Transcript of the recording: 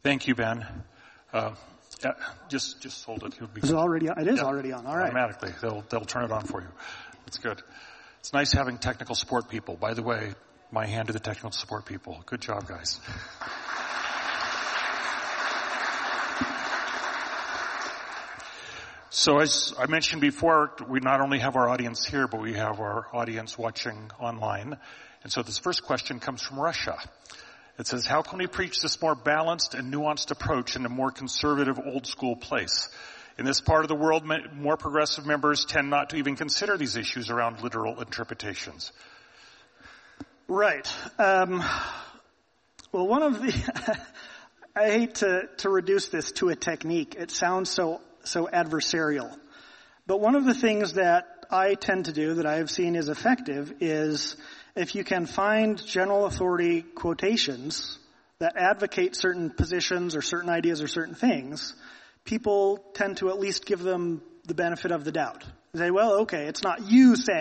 Thank you, Ben. Just hold it. Is it already on? It is already on. All right. Automatically. They'll turn it on for you. That's good. It's nice having technical support people. By the way, my hand to the technical support people. Good job, guys. So as I mentioned before, we not only have our audience here, but we have our audience watching online. And so this first question comes from Russia. It says, how can we preach this more balanced and nuanced approach in a more conservative, old-school place? In this part of the world, more progressive members tend not to even consider these issues around literal interpretations. Right. Well, one of the... I hate to reduce this to a technique. It sounds so adversarial. But one of the things that I tend to do that I have seen is effective is if you can find general authority quotations that advocate certain positions or certain ideas or certain things, people tend to at least give them the benefit of the doubt. They say, well, okay, it's not you saying